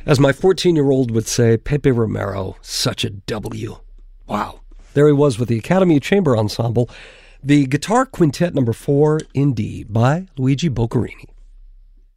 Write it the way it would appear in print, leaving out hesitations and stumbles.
As my 14-year-old would say, Pepe Romero, such a W. Wow. There he was with the Academy Chamber Ensemble, the Guitar Quintet No. 4 in D by Luigi Boccherini.